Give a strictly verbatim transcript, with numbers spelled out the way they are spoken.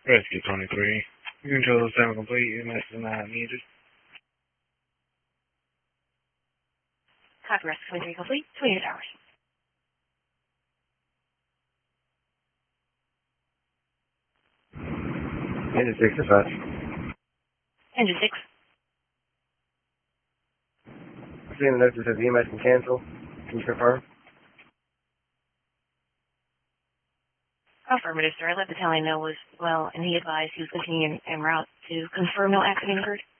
Rescue twenty-three. Control sound complete. Units not needed. Copy, Rescue twenty-three complete. twenty-eight hours. Engine six dispatch. Engine six. Seeing the note that says E M S can cancel. Can you confirm? Affirmative, sir. I let the battalion know as well, and he advised he was continuing en route to confirm no accident occurred.